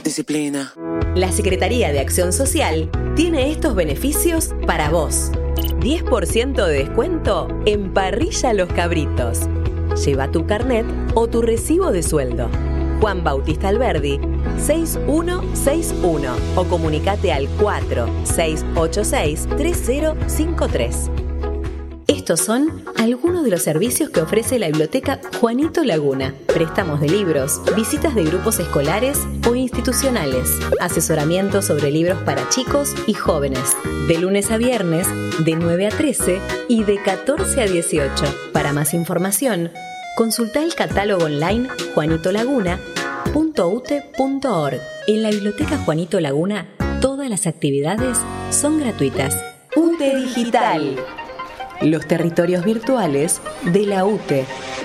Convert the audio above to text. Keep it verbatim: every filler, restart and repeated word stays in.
disciplina. La Secretaría de Acción Social tiene estos beneficios para vos. diez por ciento de descuento en Parrilla Los Cabritos. Lleva tu carnet o tu recibo de sueldo. Juan Bautista Alberdi, seis uno seis uno o comunicate al cuatro seis ocho seis tres cero cinco tres. Estos son algunos de los servicios que ofrece la Biblioteca Juanito Laguna. Préstamos de libros, visitas de grupos escolares o institucionales, asesoramiento sobre libros para chicos y jóvenes, de lunes a viernes, de nueve a trece y de catorce a dieciocho. Para más información, consulta el catálogo online juanito laguna punto u te punto org. En la Biblioteca Juanito Laguna, todas las actividades son gratuitas. U T E Digital. Los territorios virtuales de la U T E.